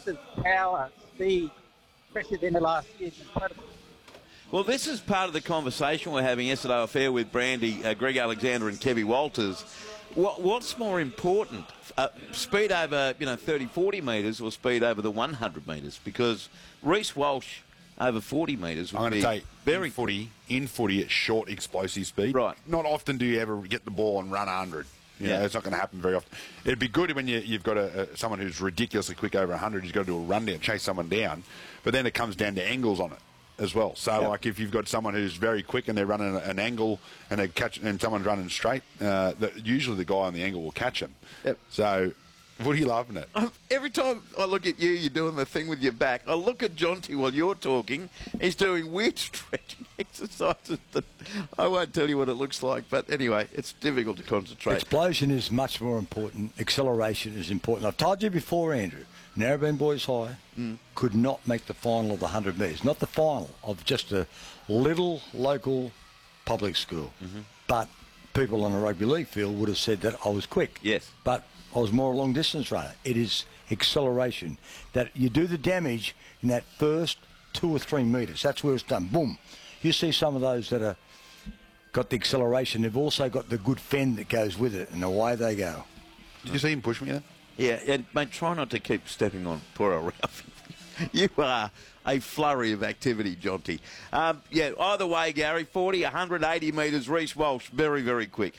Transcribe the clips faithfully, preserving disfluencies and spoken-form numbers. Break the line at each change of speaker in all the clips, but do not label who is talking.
horse's power, speed, especially in the last year, is incredible.
Well, this is part of the conversation we're having yesterday off air with Brandy, uh, Greg Alexander and Kevy Walters. What, what's more important, uh, speed over, you know, thirty, forty metres or speed over the one hundred metres? Because Reece Walsh over forty metres would
I'm
be
going to say
very
in footy, in footy at short explosive speed.
Right.
Not often do you ever get the ball and run one hundred. You
Yeah.
know, it's not going to happen very often. It'd be good when you, you've got a, a, someone who's ridiculously quick over one hundred. He's got to do a run down, chase someone down. But then it comes down to angles on it as well. So,
Yep.
like, if you've got someone who's very quick and they're running an angle and they catch, and someone's running straight, uh, that usually the guy on the angle will catch him.
Yep.
So, what are you laughing at?
Um, every time I look at you, you're doing the thing with your back. I look at Jonty while you're talking. He's doing weird stretching exercises that I won't tell you what it looks like. But anyway, it's difficult to concentrate.
Explosion is much more important. Acceleration is important. I've told you before, Andrew, Narrabeen Boys High mm. could not make the final of the one hundred metres. Not the final of just a little local public school. Mm-hmm. But people on a rugby league field would have said that I was quick.
Yes.
But I was more a long-distance runner. It is acceleration. That you do the damage in that first two or three metres. That's where it's done. Boom. You see some of those that are got the acceleration. They've also got the good fend that goes with it, and away they go.
Did you see him push me then?
Yeah, and mate, try not to keep stepping on poor old Ralphie. You are a flurry of activity, Jonty. Um, yeah, either way, Gary, forty, one hundred eighty metres, Reece Walsh, very, very quick.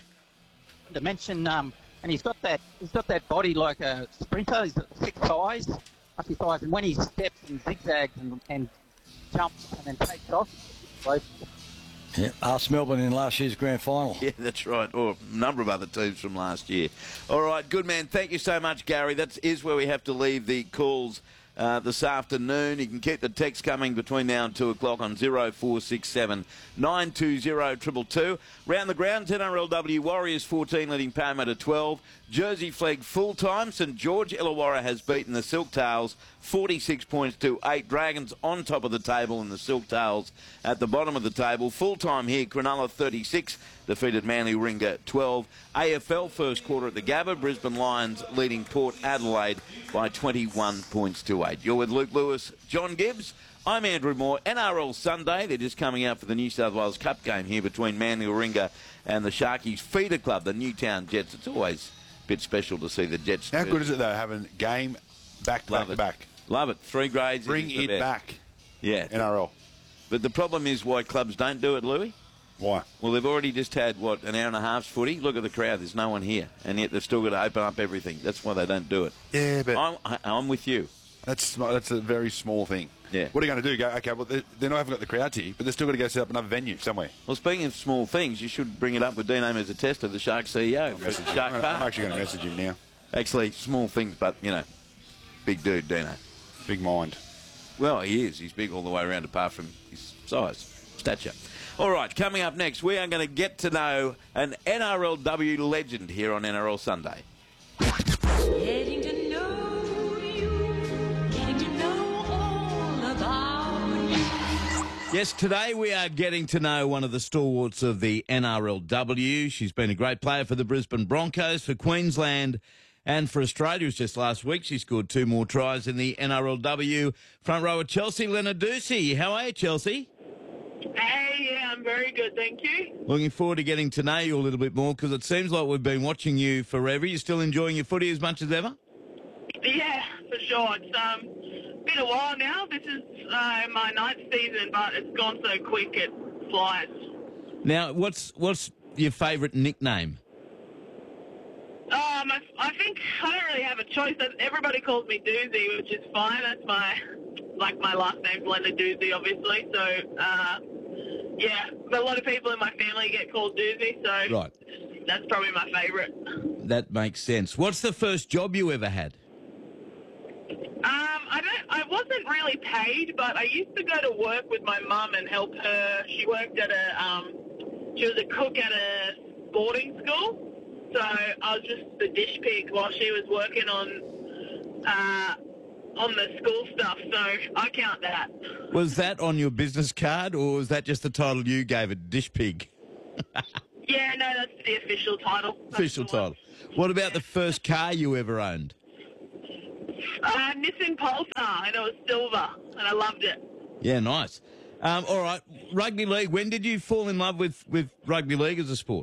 To mention, um, and he's got that he's got that body like a sprinter. He's got thick thighs, musky thighs, and when he steps and zigzags and, and jumps and then takes off, like,
Yeah, ask Melbourne in last year's grand final.
Yeah, that's right. Or a number of other teams from last year. All right, good man. Thank you so much, Gary. That is where we have to leave the calls uh, this afternoon. You can keep the text coming between now and two o'clock on zero four six seven nine two zero two two two. Round the grounds, N R L W Warriors fourteen leading Parramatta twelve. Jersey Flegg full-time. St George Illawarra has beaten the Silktails forty-six points to eight. Dragons on top of the table and the Silktails at the bottom of the table. Full-time here, Cronulla thirty-six, defeated Manly Warringah twelve. A F L first quarter at the Gabba, Brisbane Lions leading Port Adelaide by twenty-one points to eight. You're with Luke Lewis, John Gibbs. I'm Andrew Moore. N R L Sunday, they're just coming out for the New South Wales Cup game here between Manly Warringah and the Sharkies feeder club, the Newtown Jets. It's always a bit special to see the Jets.
How good is it, though, having game back to
Love
back to
it.
back?
Love it. Three grades.
Bring
is the
it
best.
back,
Yeah.
N R L.
But the problem is why clubs don't do it, Louis.
Why?
Well, they've already just had, what, an hour and a half's footy? Look at the crowd. There's no one here. And yet they've still got to open up everything. That's why they don't do it.
Yeah, but
I'm, I- I'm with you.
that's sm- that's a very small thing.
Yeah.
What are you going to do? Go, okay, well, they- they're not haven't got the crowd here, but they're still got to go set up another venue somewhere.
Well, speaking of small things, you should bring it up with Dino Mezzatesta, the Sharks C E O. for
Message him.
Shark
I'm
Park.
actually going to message him now.
Actually, small things, but, you know, big dude, Dino.
Big mind.
Well, he is. He's big all the way around apart from his size, stature. All right, coming up next, we are going to get to know an N R L W legend here on N R L Sunday.
Getting to know you, getting to know all about you.
Yes, today we are getting to know one of the stalwarts of the N R L W. She's been a great player for the Brisbane Broncos, for Queensland and for Australia. It was just last week she scored two more tries in the N R L W. Front row of Chelsea Lenadusi. How are you, Chelsea?
Hey, yeah, I'm very good, thank you.
Looking forward to getting to know you a little bit more because it seems like we've been watching you forever. You still enjoying your footy as much as ever?
Yeah, for sure. It's um, been a while now. This is uh, my ninth season, but it's gone so quick it flies.
Now, what's what's your favourite nickname?
Um, I, I think I don't really have a choice. Everybody calls me Doozy, which is fine. That's my, like my last name's Leonard Doozy, obviously. So, uh, yeah, but a lot of people in my family get called Doozy, so
Right.
that's probably my favourite.
That makes sense. What's the first job you ever had?
Um, I don't. I wasn't really paid, but I used to go to work with my mum and help her. She worked at a. Um, she was a cook at a boarding school, so I was just the dish pig while she was working on uh, on the school stuff. So I count that.
Was that on your business card, or was that just the title you gave it, dish pig?
Yeah, no, that's the official title. That's
Official
the one.
title. What about the first car you ever owned?
Uh, Nissan Pulsar, and it was silver, and I loved it.
Yeah, nice. Um, all right, rugby league. When did you fall in love with, with rugby league as a sport?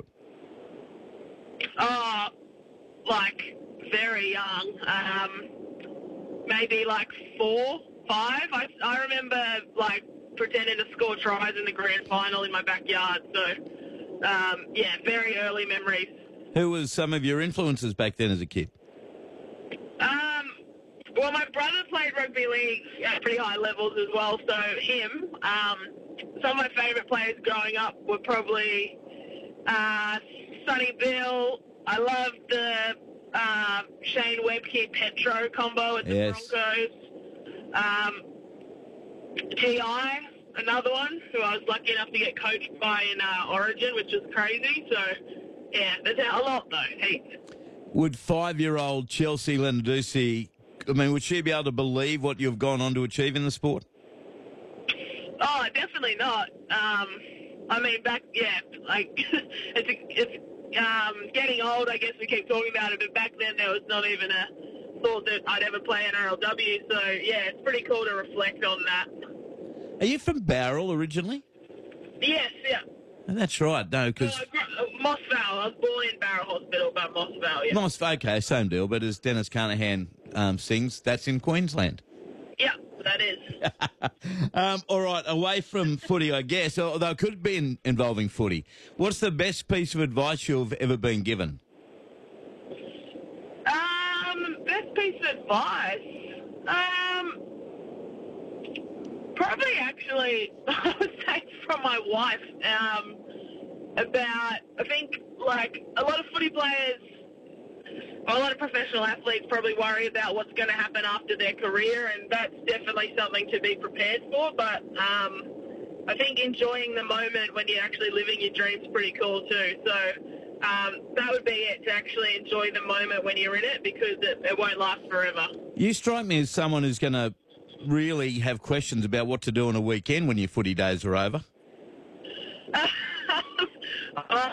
Oh, like very young. Um, maybe like four, five. I, I remember like pretending to score tries in the grand final in my backyard. So, um, yeah, very early memories.
Who was some of your influences back then as a kid?
Um, well, my brother played rugby league at pretty high levels as well, so him. Um, some of my favourite players growing up were probably uh, Sonny Bill. I loved the uh, Shane Webke Petro combo at the
Yes.
Broncos. Um, T I, another one, who I was lucky enough to get coached by in uh, Origin, which was crazy. So, yeah, there's a lot, though, heaps.
Would five-year-old Chelsea Lenarduzzi, I mean, would she be able to believe what you've gone on to achieve in the sport?
Oh, definitely not. Um, I mean, back, yeah, like, it's, it's um, getting old, I guess we keep talking about it, but back then there was not even a thought that I'd ever play in R L W, so, yeah, it's pretty cool to reflect on that.
Are you from Bowral originally?
Yes, yeah.
Oh, that's right, no, because...
Uh, gr- uh, Moss Vale. I was born in Barrow Hospital, but Moss Vale, yeah.
Nice, okay, same deal, but as Dennis Carnahan um, sings, that's in Queensland.
Yeah, that is.
um, all right, away from footy, I guess, although it could be in, involving footy. What's the best piece of advice you've ever been given?
Um, best piece of advice? Um, probably actually, I would say from my wife, um, about, I think, like, a lot of footy players, or a lot of professional athletes probably worry about what's going to happen after their career, and that's definitely something to be prepared for, but um, I think enjoying the moment when you're actually living your dreams is pretty cool too. So um, that would be it, to actually enjoy the moment when you're in it, because it, it won't last forever.
You strike me as someone who's going to really have questions about what to do on a weekend when your footy days are over.
uh,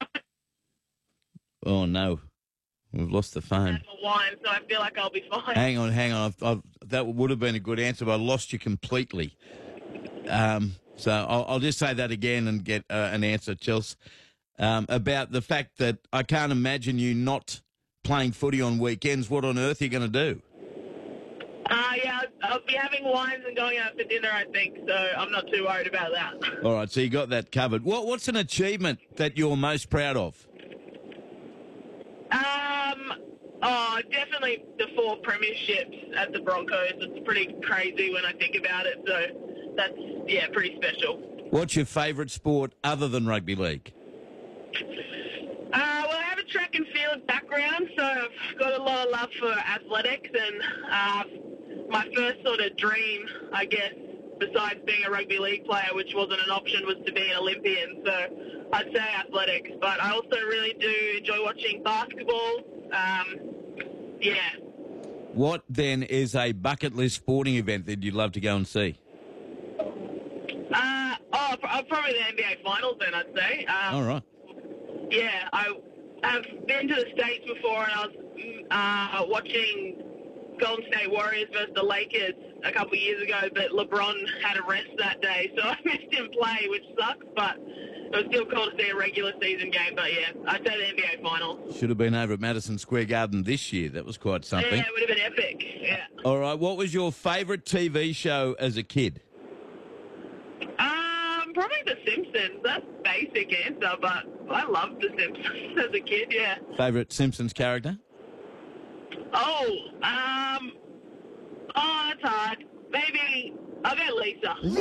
Oh, no. We've lost the phone.
wine, so I feel like I'll be fine.
Hang on, hang on. I've, I've, that would have been a good answer, but I lost you completely. Um, so I'll, I'll just say that again and get uh, an answer, Chelsea, um, about the fact that I can't imagine you not playing footy on weekends. What on earth are you going to do?
Uh, yeah, I'll, I'll be having wines and going out for dinner, I think, so I'm not too worried about that.
All right, so you got that covered. What, what's an achievement that you're most proud of?
Um, oh, definitely the four premierships at the Broncos. It's pretty crazy when I think about it, so that's, yeah, pretty special.
What's your favourite sport other than rugby league?
Uh, well, I have a track and field background, so I've got a lot of love for athletics, and uh, my first sort of dream, I guess, besides being a rugby league player, which wasn't an option, was to be an Olympian. So I'd say athletics, but I also really do enjoy watching basketball. Um, yeah.
What then is a bucket list sporting event that you'd love to go and see?
Uh, oh, pr- probably the N B A Finals then, I'd say. Um,
All right.
Yeah, I, I've been to the States before, and I was uh, watching Golden State Warriors versus the Lakers a couple of years ago, but LeBron had a rest that day, so I missed him play, which sucks, but it was still cool to see a regular season game. But yeah, I'd say the N B A Finals.
Should have been over at Madison Square Garden this year. That was quite something.
Yeah, it would have been epic, yeah.
All right, what was your favourite T V show as a kid?
Um, probably The Simpsons. That's a basic answer, but I loved The Simpsons as a kid, yeah.
Favourite Simpsons character?
Oh, um, oh, that's hard. Maybe I'll go Lisa.